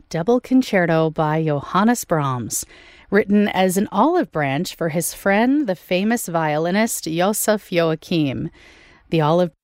Double Concerto by Johannes Brahms, written as an olive branch for his friend, the famous violinist Joseph Joachim. The olive